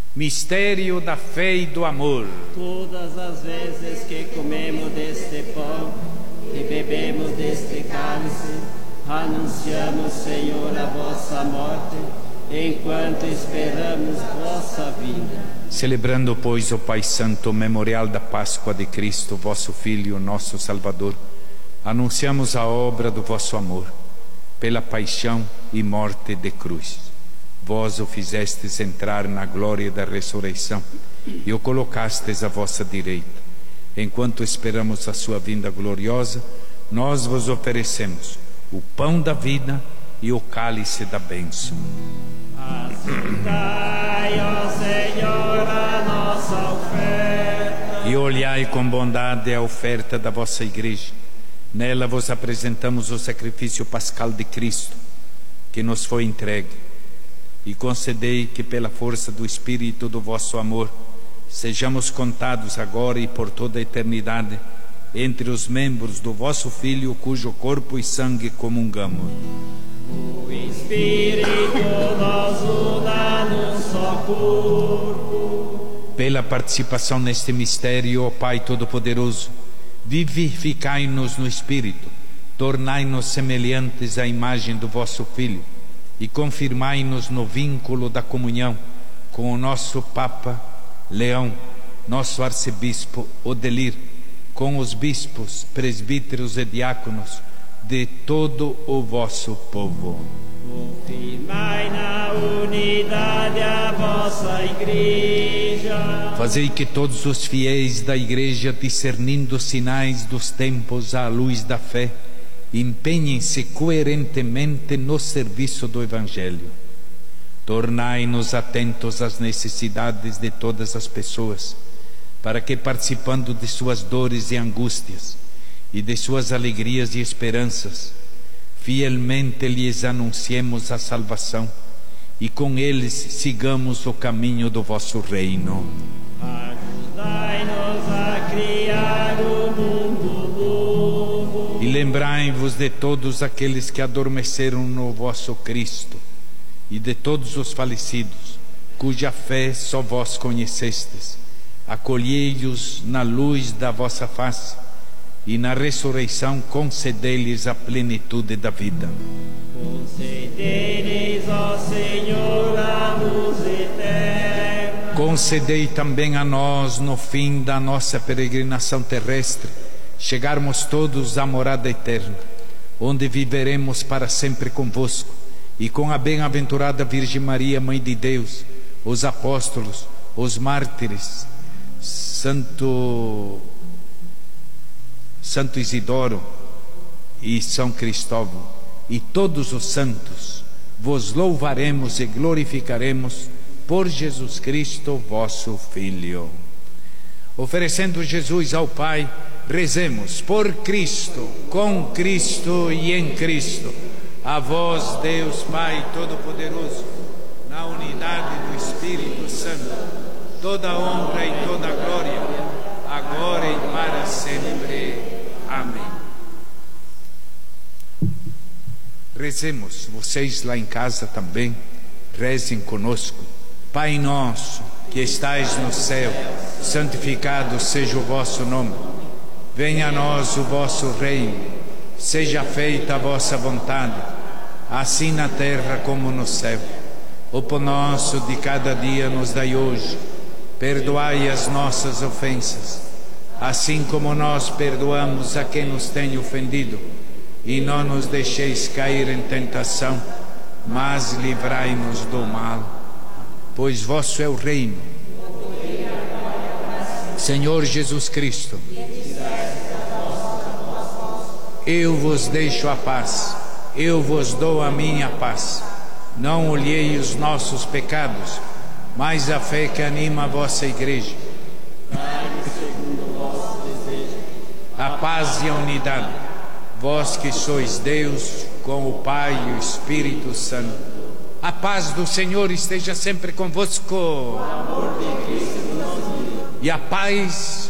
Mistério da fé e do amor. Todas as vezes que comemos deste pão e bebemos deste cálice, anunciamos, Senhor, a vossa morte, enquanto esperamos vossa vinda. Celebrando, pois, o Pai Santo, o memorial da Páscoa de Cristo, vosso Filho, nosso Salvador, anunciamos a obra do vosso amor, pela paixão e morte de cruz. Vós o fizestes entrar na glória da ressurreição e o colocastes à vossa direita. Enquanto esperamos a sua vinda gloriosa, nós vos oferecemos o pão da vida e o cálice da bênção. Aceitai, ó Senhor, a nossa oferta e olhai com bondade a oferta da vossa igreja. Nela vos apresentamos o sacrifício pascal de Cristo, que nos foi entregue. E concedei que pela força do Espírito do vosso amor sejamos contados agora e por toda a eternidade entre os membros do vosso Filho, cujo corpo e sangue comungamos. O Espírito nos una num só corpo. Pela participação neste mistério, ó Pai Todo-Poderoso, vivificai-nos no Espírito, tornai-nos semelhantes à imagem do vosso Filho, e confirmai-nos no vínculo da comunhão com o nosso Papa Leão, nosso arcebispo Odelir, com os bispos, presbíteros e diáconos de todo o vosso povo. Confirmai na unidade a vossa igreja. Fazei que todos os fiéis da igreja, discernindo os sinais dos tempos à luz da fé, empenhem-se coerentemente no serviço do Evangelho. Tornai-nos atentos às necessidades de todas as pessoas, para que, participando de suas dores e angústias e de suas alegrias e esperanças, fielmente lhes anunciemos a salvação e com eles sigamos o caminho do vosso reino. Ajudai-nos a criar o mundo novo. E lembrai-vos de todos aqueles que adormeceram no vosso Cristo e de todos os falecidos, cuja fé só vós conhecestes. Acolhei-os na luz da vossa face e na ressurreição concedei-lhes a plenitude da vida. Concedei-lhes, ó Senhor, a luz eterna. Concedei também a nós, no fim da nossa peregrinação terrestre, chegarmos todos à morada eterna, onde viveremos para sempre convosco, e com a bem-aventurada Virgem Maria, Mãe de Deus, os apóstolos, os mártires, Santo Isidoro e São Cristóvão, e todos os santos, vos louvaremos e glorificaremos por Jesus Cristo, vosso Filho. Oferecendo Jesus ao Pai, rezemos por Cristo, com Cristo e em Cristo. A vós, Deus Pai Todo-Poderoso, na unidade do Espírito Santo, toda honra e toda glória, agora e para sempre. Amém. Rezemos, vocês lá em casa também, rezem conosco. Pai nosso, que estais no céu, santificado seja o vosso nome. Venha a nós o vosso reino, seja feita a vossa vontade, assim na terra como no céu. O pão nosso de cada dia nos dai hoje. Perdoai as nossas ofensas, assim como nós perdoamos a quem nos tem ofendido. E não nos deixeis cair em tentação, mas livrai-nos do mal. Pois vosso é o reino. Senhor Jesus Cristo, eu vos deixo a paz, eu vos dou a minha paz. Não olhei os nossos pecados, mas a fé que anima a vossa igreja. A paz e a unidade, vós que sois Deus, com o Pai e o Espírito Santo. A paz do Senhor esteja sempre convosco. E a paz